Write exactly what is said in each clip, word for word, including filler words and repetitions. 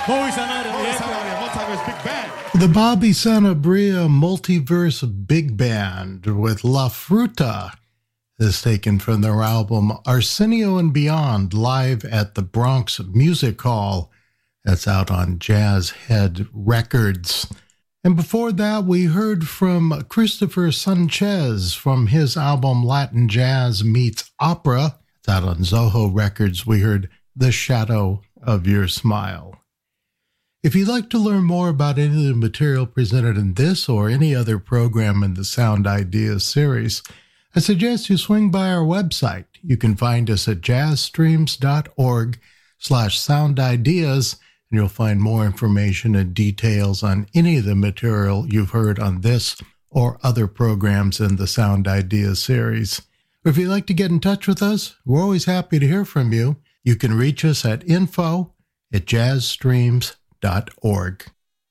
Bobby Sanabria. Bobby Sanabria, Multiverse Big Band. The Bobby Sanabria Multiverse Big Band with La Fruta is taken from their album Arsenio and Beyond, live at the Bronx Music Hall. That's out on Jazz Head Records. And before that, we heard from Christopher Sanchez from his album Latin Jazz Meets Opera. It's out on Zoho Records. We heard The Shadow of Your Smile. If you'd like to learn more about any of the material presented in this or any other program in the Sound Ideas series, I suggest you swing by our website. You can find us at jazzstreams.org slash sound ideas, and you'll find more information and details on any of the material you've heard on this or other programs in the Sound Ideas series. If you'd like to get in touch with us, we're always happy to hear from you. You can reach us at info at jazzstreams dot org.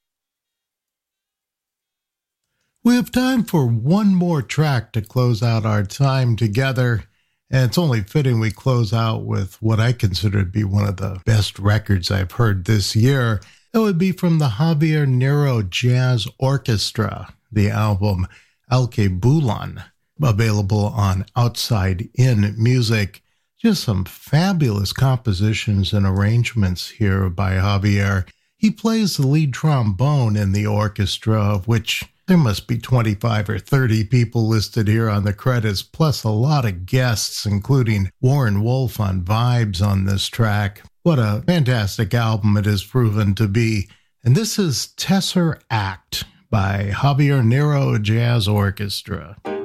We have time for one more track to close out our time together, and it's only fitting we close out with what I consider to be one of the best records I've heard this year. It would be from the Javier Nero Jazz Orchestra, the album El Que Bulan, available on Outside In Music. Just some fabulous compositions and arrangements here by Javier. He plays the lead trombone in the orchestra, of which there must be twenty-five or thirty people listed here on the credits, plus a lot of guests, including Warren Wolf on vibes on this track. What a fantastic album it has proven to be. And this is Tesser Act by Javier Nero Jazz Orchestra.